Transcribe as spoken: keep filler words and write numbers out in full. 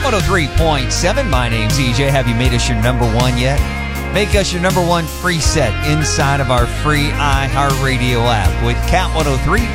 Cat one oh three point seven. My name's E J. Have you made us your number one yet? Make us your number one preset inside of our free iHeartRadio app with Cat one oh three